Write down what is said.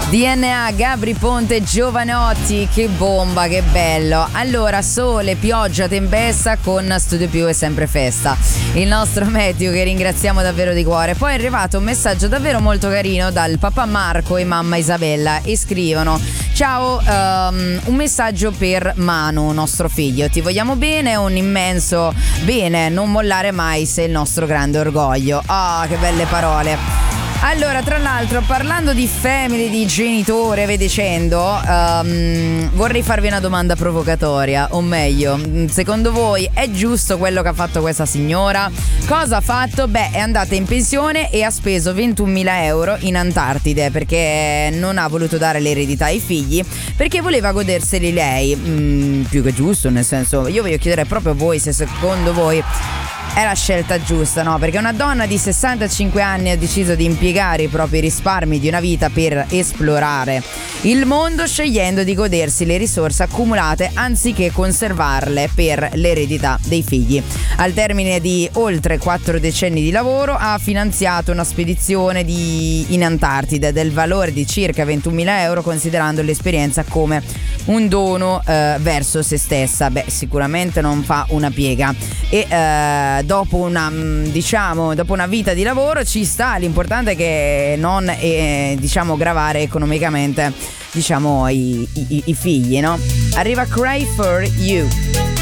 DNA, Gabri Ponte, Giovanotti, che bomba, che bello. Allora, sole, pioggia, tempesta con Studio Più è sempre festa. Il nostro meteo che ringraziamo davvero di cuore. Poi è arrivato un messaggio davvero molto carino dal papà Marco e mamma Isabella e scrivono: ciao, un messaggio per Manu, nostro figlio. Ti vogliamo bene, un immenso bene, non mollare mai, sei il nostro grande orgoglio. Che belle parole. Allora, tra l'altro, parlando di family, di genitore, ve dicendo, vorrei farvi una domanda provocatoria, o meglio, secondo voi è giusto quello che ha fatto questa signora? Cosa ha fatto? Beh, è andata in pensione e ha speso 21.000 euro in Antartide perché non ha voluto dare l'eredità ai figli, perché voleva goderseli lei. Più che giusto, nel senso, io voglio chiedere proprio a voi se secondo voi è la scelta giusta, no? Perché una donna di 65 anni ha deciso di impiegare i propri risparmi di una vita per esplorare il mondo, scegliendo di godersi le risorse accumulate anziché conservarle per l'eredità dei figli. Al termine di oltre 4 decenni di lavoro ha finanziato una spedizione in Antartide del valore di circa 21.000 euro, considerando l'esperienza come un dono verso se stessa. Beh, sicuramente non fa una piega e dopo una vita di lavoro ci sta, l'importante è che non gravare economicamente i figli, no? Arriva Cry for You.